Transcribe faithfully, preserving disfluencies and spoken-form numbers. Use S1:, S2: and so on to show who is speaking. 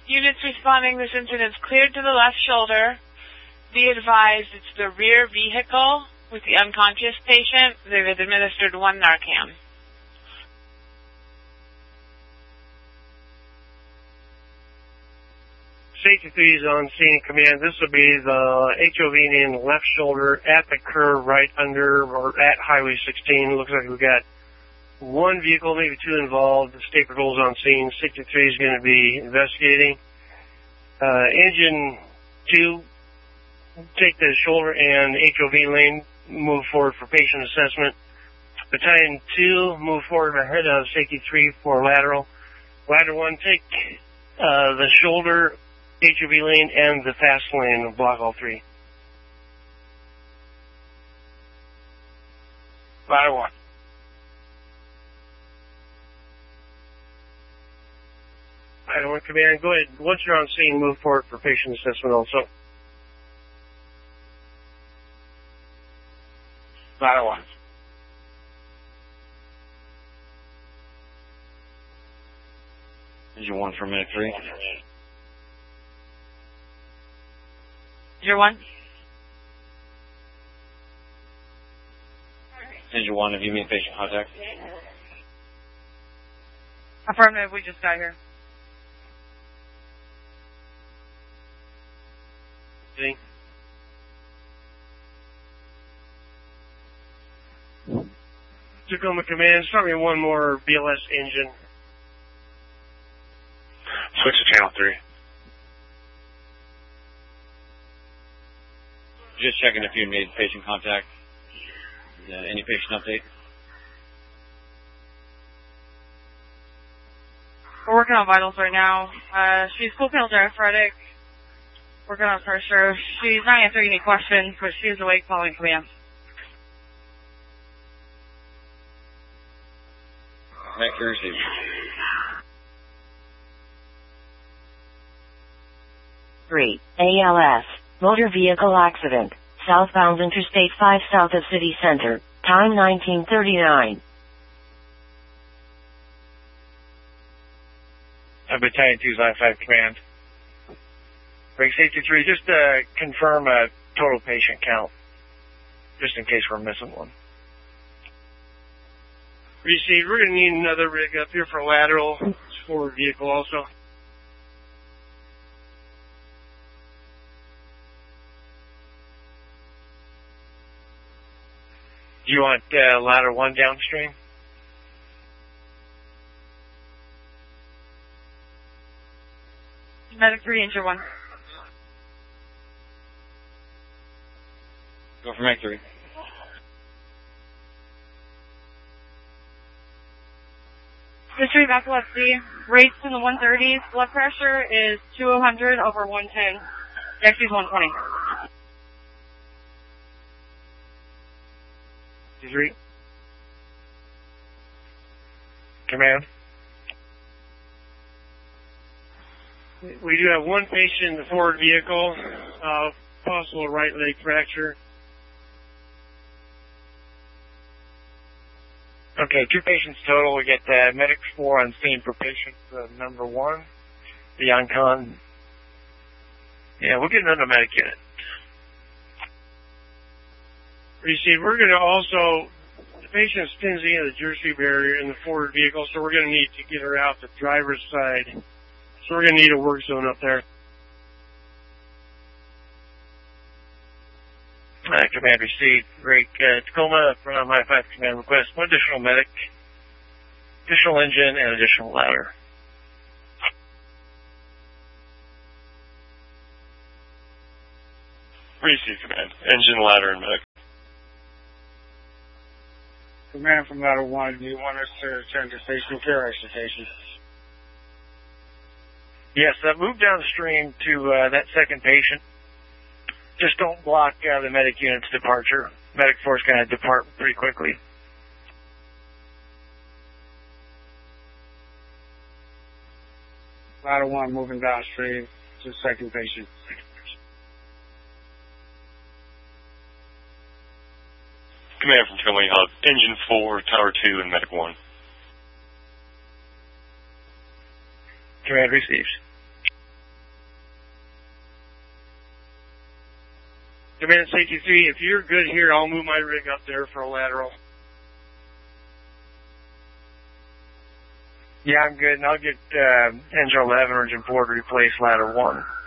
S1: Units responding, this incident's cleared to the left shoulder. Be advised it's the rear vehicle with the unconscious patient. They've administered one Narcan.
S2: Safety three is on scene. Command, this will be the H O V in the left shoulder at the curve right under or at Highway sixteen. Looks like we've got one vehicle, maybe two involved. The state patrol's on scene. Safety three is going to be investigating. Uh, engine two, take the shoulder and H O V lane, move forward for patient assessment. Battalion two, move forward ahead of safety three for lateral. Lateral one, take uh, the shoulder, H O V lane, and the fast lane, block all three.
S3: Ladder one.
S2: Ladder one, command, go ahead. Once you're on scene, move forward for patient assessment also.
S3: Ladder one.
S4: Engine one for minute three.
S1: Engine one.
S4: Engine one, have you made patient contact?
S1: Affirmative, we just got here.
S2: See? Tacoma Command, start me one more B L S engine.
S3: Switch to channel three.
S4: Just checking if you made patient contact. Uh, any patient update?
S1: We're working on vitals right now. Uh, she's cool pill diaphoretic. Working on pressure. She's not answering any questions, but she is awake following command.
S4: Accuracy.
S5: three, A L S, motor vehicle accident, southbound Interstate five south of City Center, time nineteen thirty-nine.
S3: Uh, Battalion two's I five command. Break safety three, just uh, confirm a total patient count, just in case we're missing one.
S2: Received. We're going to need another rig up here for lateral. It's forward vehicle also.
S3: Do you want uh, ladder one downstream?
S1: Medic three, engine one.
S4: Go for Meg three.
S1: History of epilepsy. Rates in the one thirties. Blood pressure is two hundred over one ten. X is one twenty.
S3: Three. Command.
S2: We do have one patient in the forward vehicle, uh, possible right leg fracture.
S3: Okay, two patients total. We get uh, medic four on scene for patient uh, number one, the Oncon. Yeah, we'll get another medic unit.
S2: Receive. We're going to also, the patient spins into the Jersey barrier in the forward vehicle, so we're going to need to get her out the driver's side. So we're going to need a work zone up there.
S3: Uh, command received. Great. Uh, Tacoma from I five command request one additional medic, additional engine, and additional ladder.
S6: Receive command. Engine, ladder, and medic.
S7: Command from ladder one, do you want us to return to stationary care extrication?
S3: Yes, uh, move downstream to uh, that second patient. Just don't block uh, the medic unit's departure. Medic force going to depart pretty quickly.
S7: Ladder one moving downstream to second patient.
S6: Command from Tacoma Hub. Engine four, Tower two, and medic one.
S3: Command receives.
S2: Command Safety three, if you're good here, I'll move my rig up there for a lateral.
S3: Yeah, I'm good, and I'll get uh, engine eleven or engine four to replace ladder one.